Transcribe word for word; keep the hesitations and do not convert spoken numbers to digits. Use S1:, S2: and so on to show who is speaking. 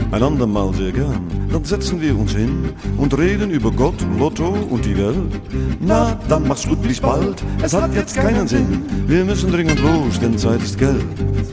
S1: ein andermal sehr gern. Dann setzen wir uns hin und reden über Gott, Lotto und die Welt. Na, dann mach's gut, bis bald, es hat jetzt keinen Sinn. Wir müssen dringend los, denn Zeit ist Geld.